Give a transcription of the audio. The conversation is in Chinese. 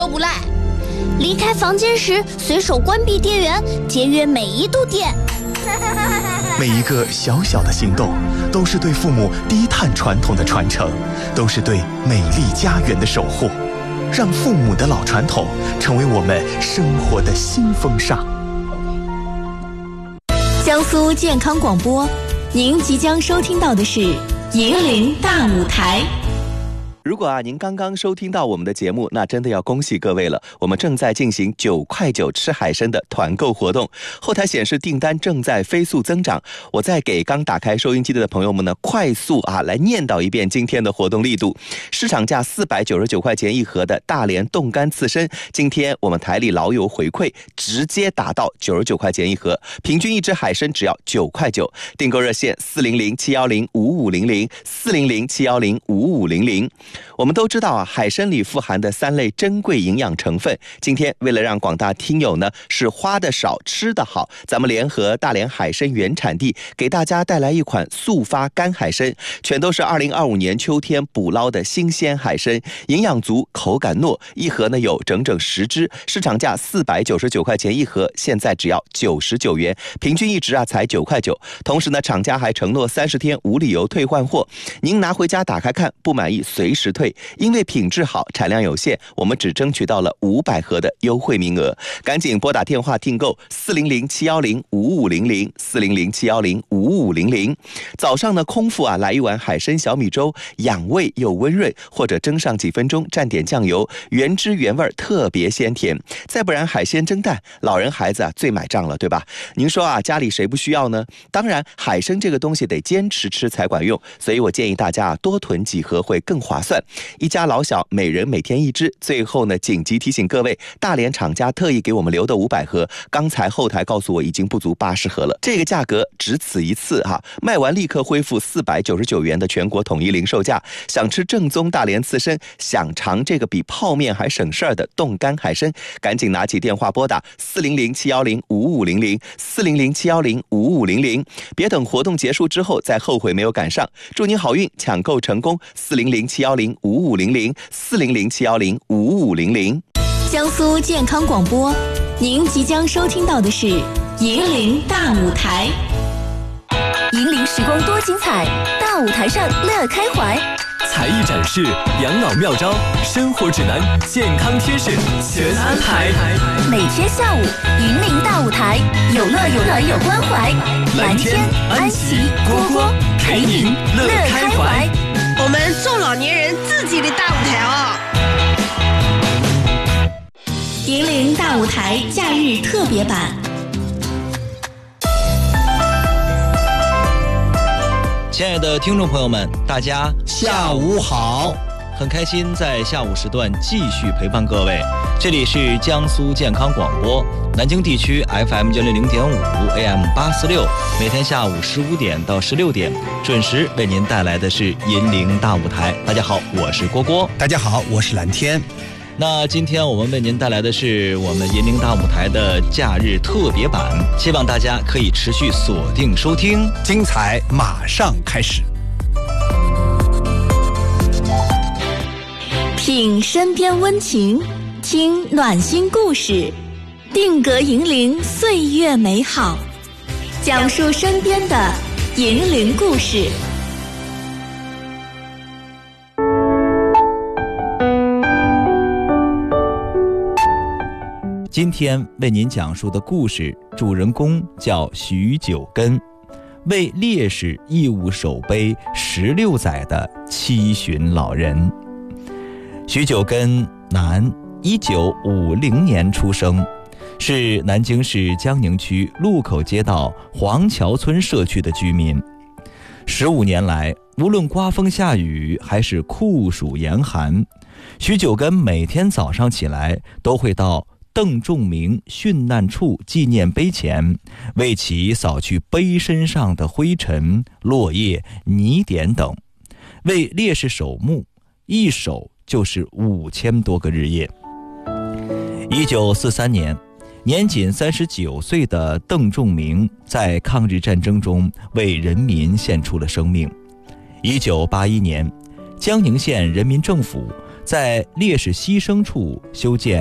都不赖。离开房间时随手关闭电源，节约每一度电。 每一个小小的行动，都是对父母低碳传统的传承，都是对美丽家园的守护。让父母的老传统成为我们生活的新风尚。 江苏健康广播，您即将收听到的是银铃大舞台。 如果您刚刚收听到我们的节目，那真的要恭喜各位了。我们正在进行9块9吃海参的团购活动，后台显示订单正在飞速增长。我再给刚打开收音机的朋友们呢，快速来念叨一遍今天的活动力度。市场价499块钱一盒的大连冻干刺身，今天我们台里老友回馈，直接打到99块钱一盒，平均一只海参只要9块9。订购热线400-710-5500，400-710-5500。我们都知道海参里富含的3类珍贵营养成分。今天为了让广大听友呢是花的少吃的好，咱们联合大连海参原产地，给大家带来一款速发干海参，全都是2025年秋天捕捞的新鲜海参，营养足，口感糯，一盒呢有整整10只，市场价499块钱一盒，现在只要99元，平均一只才9块9。同时呢，厂家还承诺30天无理由退换货，您拿回家打开看，不满意随时退。因为品质好，产量有限，我们只争取到了500盒的优惠名额，赶紧拨打电话订购400-710-5500，400-710-5500。早上呢，空腹来一碗海参小米粥，养胃又温润，或者蒸上几分钟，蘸点酱油，原汁原味，特别鲜甜。再不然海鲜蒸蛋，老人孩子最买账了，对吧？您说家里谁不需要呢？当然，海参这个东西得坚持吃才管用，所以我建议大家多囤几盒会更划算。一家老小每人每天1只。最后呢，紧急提醒各位，大连厂家特意给我们留的500盒，刚才后台告诉我已经不足80盒了，这个价格只此一次卖完立刻恢复499元的全国统一零售价。想吃正宗大连刺身，想尝这个比泡面还省事儿的冻干海参，赶紧拿起电话拨打400-710-5500，400-710-5500，别等活动结束之后再后悔没有赶上。祝您好运，抢购成功，400-710-5500，400-710-5500。 江苏健康广播，您即将收听到的是银铃大舞台。 银铃时光多精彩，大舞台上乐开怀。 才艺展示、养老妙招、生活指南、健康贴士全安排。 每天下午，银铃大舞台，有乐有暖有关怀。蓝天、安琪、蝈蝈陪您乐开怀。 我们中老年人自己的大舞台银铃大舞台假日特别版。 亲爱的听众朋友们，大家下午好！很开心在下午时段继续陪伴各位。这里是江苏健康广播，南京地区 FM 160.5 AM 846，每天下午15点到16点准时为您带来的是银铃大舞台。大家好，我是蝈蝈。 大家好，我是蓝天。 那今天我们为您带来的是我们银铃大舞台的假日特别版，希望大家可以持续锁定收听， 精彩马上开始。 品身边温情，听暖心故事，定格银铃岁月美好，讲述身边的银铃故事。 今天为您讲述的故事主人公叫徐九根，为烈士义务守碑16载的七旬老人。徐九根，男，1950年出生，是南京市江宁区路口街道黄桥村社区的居民。15年来，无论刮风下雨还是酷暑严寒，徐九根每天早上起来都会到邓仲明殉难处纪念碑前，为其扫去碑身上的灰尘、落叶、泥点等，为烈士守墓，一守就是5000多个日夜。1943年，年仅39岁的邓仲明在抗日战争中为人民献出了生命。1981年，江宁县人民政府在烈士牺牲处修建